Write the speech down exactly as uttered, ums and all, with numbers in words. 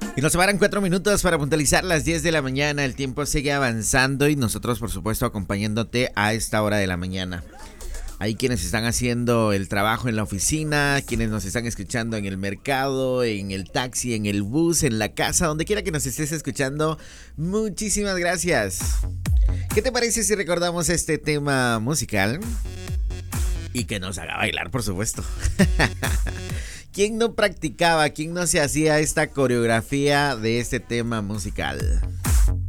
Y nos separan cuatro minutos para puntualizar las diez de la mañana. El tiempo sigue avanzando y nosotros, por supuesto, acompañándote a esta hora de la mañana. Hay quienes están haciendo el trabajo en la oficina, quienes nos están escuchando en el mercado, en el taxi, en el bus, en la casa, donde quiera que nos estés escuchando. Muchísimas gracias. ¿Qué te parece si recordamos este tema musical? Y que nos haga bailar, por supuesto. ¿Quién no practicaba, quién no se hacía esta coreografía de este tema musical?